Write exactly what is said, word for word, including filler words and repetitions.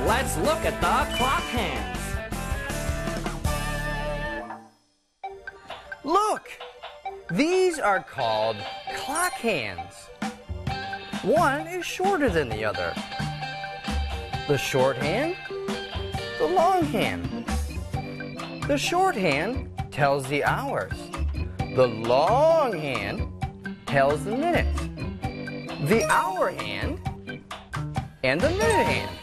Let's look at the clock hands. Look! These are called clock hands. One is shorter than the other. The short hand, the long hand. The short hand tells the hours. The long hand tells the minutes. The hour hand and the minute hand.